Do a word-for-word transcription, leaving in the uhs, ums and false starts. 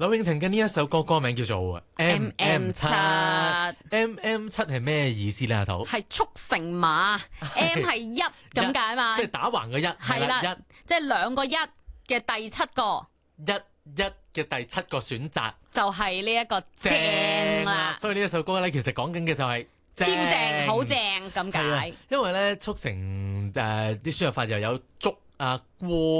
柳永霆嘅呢一首歌歌名叫做 M M 七 ，M M 七係咩意思咧？阿土係速成碼，M 係一咁解嘛？ 即係打橫嘅一， 係啦， 一即係兩個一嘅第七個， 一一嘅第七個選擇就係呢一個正啦。 所以呢一首歌咧，其實講緊嘅就係超正，好正咁解。 因為咧速成誒啲輸入法又有足啊、過。